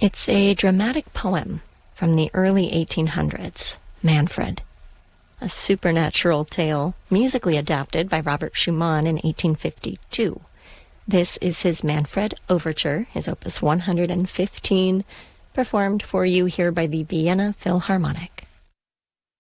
It's a dramatic poem from the early 1800s, Manfred, a supernatural tale musically adapted by Robert Schumann in 1852. This is his Manfred Overture, his opus 115, performed for you here by the Vienna Philharmonic.